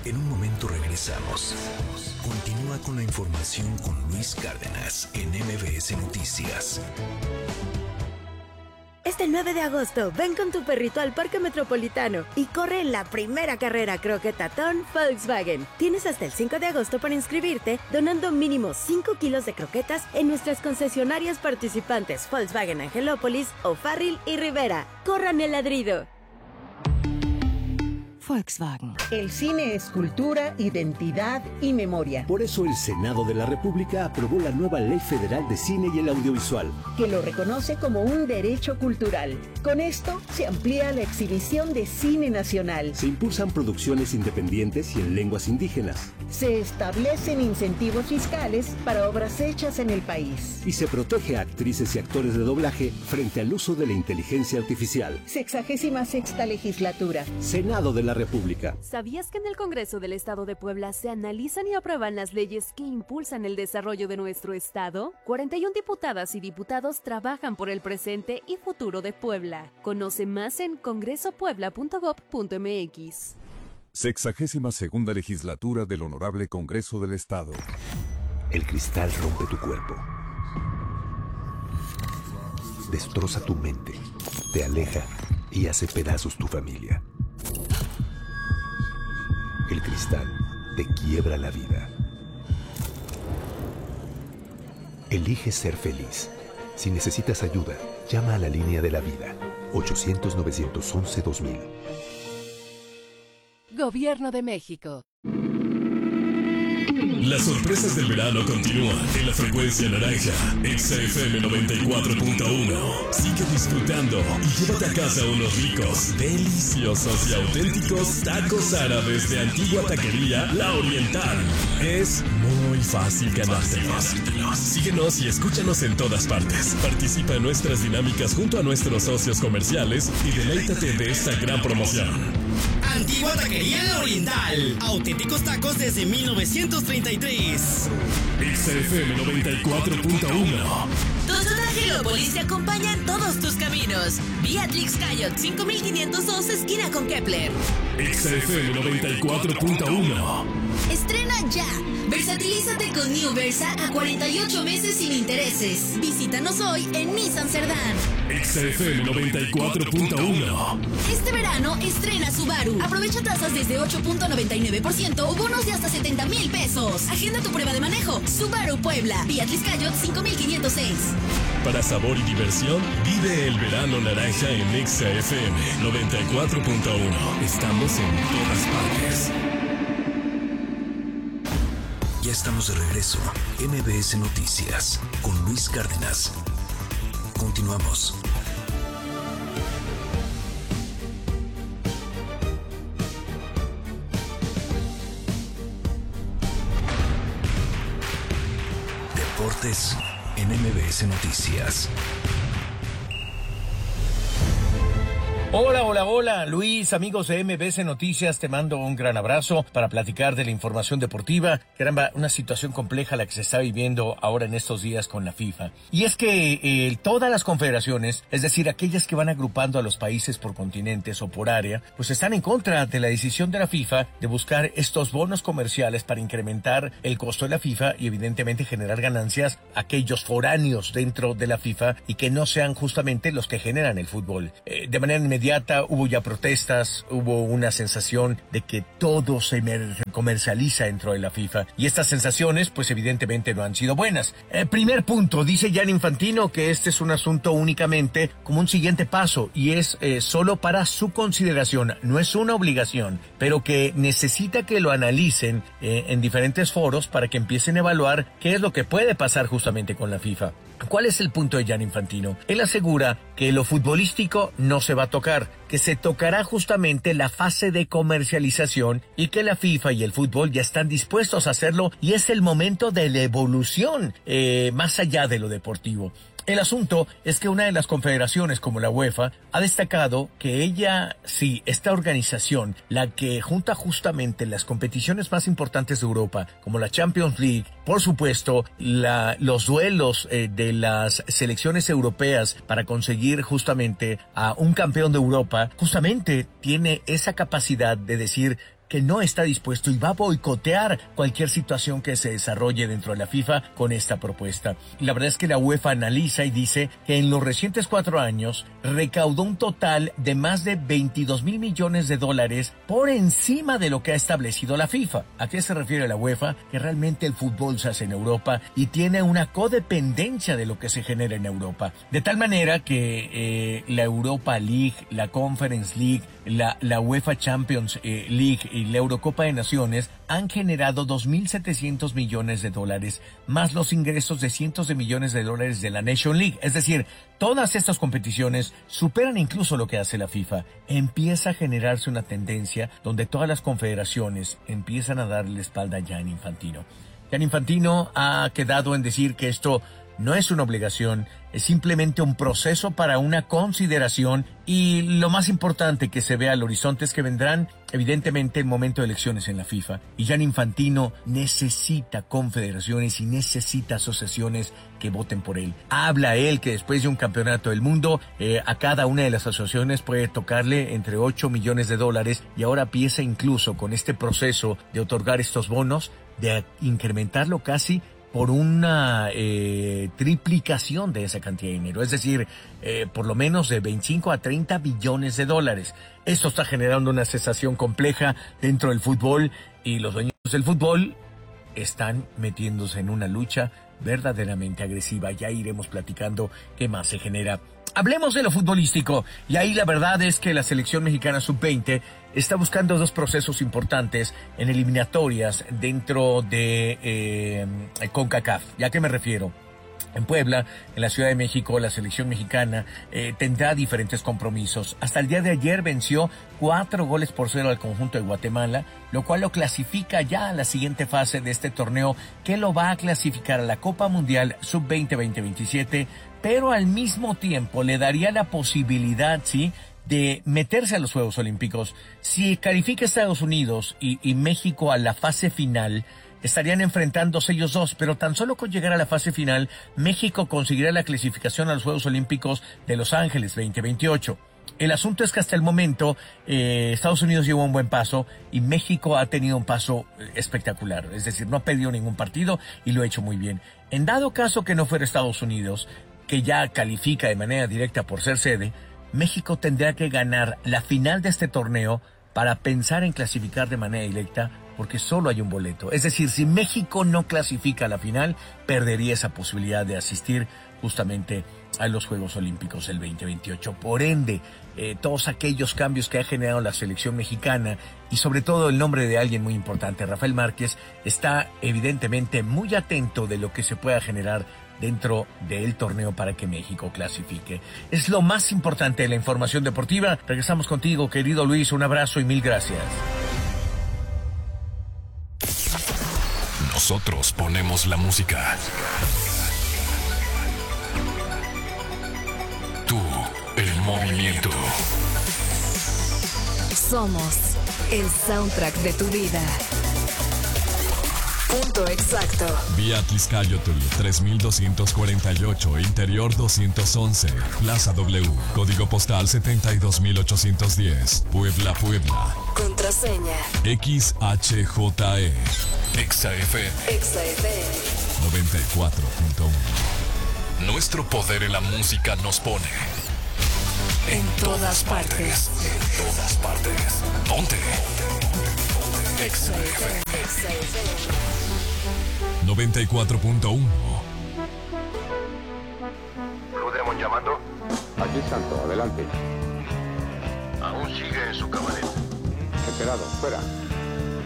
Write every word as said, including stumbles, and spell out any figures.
En un momento regresamos. Continúa con la información con Luis Cárdenas en M B S Noticias. Este nueve de agosto, ven con tu perrito al Parque Metropolitano y corre en la primera carrera croquetatón Volkswagen. Tienes hasta el cinco de agosto para inscribirte, donando mínimo cinco kilos de croquetas en nuestras concesionarias participantes Volkswagen Angelópolis, O'Farrill y Rivera. ¡Corran el ladrido! Volkswagen. El cine es cultura, identidad y memoria. Por eso el Senado de la República aprobó la nueva Ley Federal de Cine y el Audiovisual, que lo reconoce como un derecho cultural. Con esto se amplía la exhibición de cine nacional. Se impulsan producciones independientes y en lenguas indígenas. Se establecen incentivos fiscales para obras hechas en el país. Y se protege a actrices y actores de doblaje frente al uso de la inteligencia artificial. Sexagésima sexta legislatura. Senado de la República. ¿Sabías que en el Congreso del Estado de Puebla se analizan y aprueban las leyes que impulsan el desarrollo de nuestro estado? cuarenta y una diputadas y diputados trabajan por el presente y futuro de Puebla. Conoce más en congreso puebla punto gob punto m x. Sexagésima segunda legislatura del Honorable Congreso del Estado. El cristal rompe tu cuerpo. Destroza tu mente. Te aleja y hace pedazos tu familia. El cristal te quiebra la vida. Elige ser feliz. Si necesitas ayuda, llama a la línea de la vida. ochocientos, novecientos once, dos mil. Gobierno de México. Las sorpresas del verano continúan en la frecuencia naranja, Exa F M noventa y cuatro punto uno. Sigue disfrutando y llévate a casa unos ricos, deliciosos y auténticos tacos árabes de Antigua Taquería La Oriental. Es muy fácil ganártelos. Síguenos y escúchanos en todas partes. Participa en nuestras dinámicas junto a nuestros socios comerciales y deleítate de esta gran promoción. Antigua Taquería La Oriental. Auténticos tacos desde mil novecientos treinta y tres. Exa F M noventa y cuatro punto uno. Toyota Angelópolis te acompaña en todos tus caminos. Beatrix Cayot cinco mil quinientos dos, esquina con Kepler. Exa F M noventa y cuatro punto uno. Estrena ya. Versatilízate con New Versa a cuarenta y ocho meses sin intereses. Visítanos hoy en Nissan Cerdán. Exa F M noventa y cuatro punto uno. Este verano estrena Subaru. Aprovecha tasas desde ocho punto noventa y nueve por ciento o bonos de hasta setenta mil pesos. Agenda tu prueba de manejo. Subaru Puebla. Beatriz Cayot cinco mil quinientos seis. Para sabor y diversión, vive el verano naranja en Exa F M noventa y cuatro punto uno. Estamos en todas partes. Ya estamos de regreso. M B S Noticias con Luis Cárdenas. Continuamos. Deportes en M B S Noticias. Hola, hola, hola, Luis, amigos de M B S Noticias, te mando un gran abrazo para platicar de la información deportiva. Caramba, una situación compleja la que se está viviendo ahora en estos días con la FIFA. Y es que eh, todas las confederaciones, es decir, aquellas que van agrupando a los países por continentes o por área, pues están en contra de la decisión de la FIFA de buscar estos bonos comerciales para incrementar el costo de la FIFA y evidentemente generar ganancias a aquellos foráneos dentro de la FIFA y que no sean justamente los que generan el fútbol. Eh, de manera inmediata hubo ya protestas, hubo una sensación de que todo se comercializa dentro de la FIFA y estas sensaciones pues evidentemente no han sido buenas. Eh, primer punto, dice Gianni Infantino que este es un asunto únicamente como un siguiente paso y es eh, solo para su consideración, no es una obligación, pero que necesita que lo analicen eh, en diferentes foros para que empiecen a evaluar qué es lo que puede pasar justamente con la FIFA. ¿Cuál es el punto de Gianni Infantino? Él asegura que lo futbolístico no se va a tocar, que se tocará justamente la fase de comercialización y que la FIFA y el fútbol ya están dispuestos a hacerlo y es el momento de la evolución eh, más allá de lo deportivo. El asunto es que una de las confederaciones como la UEFA ha destacado que ella, sí, esta organización, la que junta justamente las competiciones más importantes de Europa, como la Champions League, por supuesto, la, los duelos eh, de las selecciones europeas para conseguir justamente a un campeón de Europa, justamente tiene esa capacidad de decir que no está dispuesto y va a boicotear cualquier situación que se desarrolle dentro de la FIFA con esta propuesta. Y la verdad es que la UEFA analiza y dice que en los recientes cuatro años recaudó un total de más de veintidós mil millones de dólares por encima de lo que ha establecido la FIFA. ¿A qué se refiere la UEFA? Que realmente el fútbol se hace en Europa y tiene una codependencia de lo que se genera en Europa. De tal manera que eh, la Europa League, la Conference League, la, la UEFA Champions eh, League y la Eurocopa de Naciones han generado dos mil setecientos millones de dólares, más los ingresos de cientos de millones de dólares de la Nation League. Es decir, todas estas competiciones superan incluso lo que hace la FIFA. Empieza a generarse una tendencia donde todas las confederaciones empiezan a darle espalda a Gianni Infantino. Gianni Infantino ha quedado en decir que esto no es una obligación, es simplemente un proceso para una consideración y lo más importante que se ve al horizonte es que vendrán evidentemente el momento de elecciones en la FIFA y Gianni Infantino necesita confederaciones y necesita asociaciones que voten por él. Habla él que después de un campeonato del mundo eh, a cada una de las asociaciones puede tocarle entre ocho millones de dólares y ahora piensa incluso con este proceso de otorgar estos bonos de incrementarlo casi por una eh, triplicación de esa cantidad de dinero, es decir, eh, por lo menos de veinticinco a treinta billones de dólares. Esto está generando una sensación compleja dentro del fútbol y los dueños del fútbol están metiéndose en una lucha verdaderamente agresiva. Ya iremos platicando qué más se genera. Hablemos de lo futbolístico, y ahí la verdad es que la selección mexicana sub veinte está buscando dos procesos importantes en eliminatorias dentro de eh, CONCACAF. ¿Ya a qué me refiero? En Puebla, en la Ciudad de México, la selección mexicana eh, tendrá diferentes compromisos. Hasta el día de ayer venció cuatro goles por cero al conjunto de Guatemala, lo cual lo clasifica ya a la siguiente fase de este torneo, que lo va a clasificar a la Copa Mundial sub veinte veinte veintisiete, pero al mismo tiempo le daría la posibilidad, sí, de meterse a los Juegos Olímpicos. Si califica Estados Unidos y, y México a la fase final, estarían enfrentándose ellos dos, pero tan solo con llegar a la fase final, México conseguirá la clasificación a los Juegos Olímpicos de Los Ángeles veinte veintiocho. El asunto es que hasta el momento eh, Estados Unidos llevó un buen paso y México ha tenido un paso espectacular. Es decir, no ha perdido ningún partido y lo ha hecho muy bien. En dado caso que no fuera Estados Unidos, que ya califica de manera directa por ser sede, México tendrá que ganar la final de este torneo para pensar en clasificar de manera directa, porque solo hay un boleto. Es decir, si México no clasifica a la final, perdería esa posibilidad de asistir justamente a los Juegos Olímpicos del veinte veintiocho. Por ende, eh, todos aquellos cambios que ha generado la selección mexicana y sobre todo el nombre de alguien muy importante, Rafael Márquez, está evidentemente muy atento de lo que se pueda generar dentro del torneo para que México clasifique. Es lo más importante de la información deportiva. Regresamos contigo, querido Luis. Un abrazo y mil gracias. Nosotros ponemos la música. Tú, el movimiento. Somos el soundtrack de tu vida. Punto exacto. Vía Tliscayotl tres mil doscientos cuarenta y ocho, Interior doscientos once, Plaza W, Código Postal setenta y dos mil ochocientos diez, Puebla, Puebla. Contraseña X H J E. Exa F M. Exa F M noventa y cuatro punto uno. Nuestro poder en la música nos pone en, en todas partes. partes. En todas partes. Ponte. Exa F M. noventa y cuatro punto uno. Blue Demon llamando. Aquí Santo, adelante. Aún sigue en su cabaret. Esperado, fuera.